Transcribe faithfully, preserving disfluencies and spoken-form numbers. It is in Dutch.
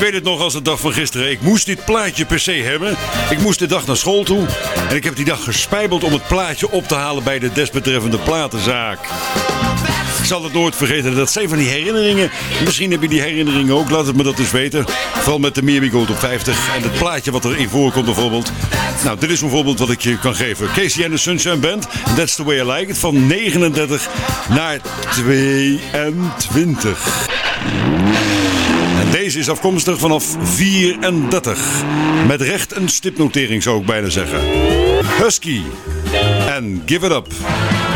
weet het nog als de dag van gisteren. Ik moest dit plaatje per se hebben. Ik moest de dag naar school toe. En ik heb die dag gespijbeld om het plaatje op te halen bij de desbetreffende platenzaak. Ik zal het nooit vergeten. Dat zijn van die herinneringen. Misschien heb je die herinneringen ook. Laat het me dat eens weten. Vooral met de Miami Gold op vijftig. En het plaatje wat erin voorkomt bijvoorbeeld. Nou, dit is een voorbeeld wat ik je kan geven. Casey and the Sunshine Band. That's the way I like it. Van negenendertig naar tweeëntwintig. En deze is afkomstig vanaf vierendertig. Met recht een stipnotering zou ik bijna zeggen. Husky en Give It Up.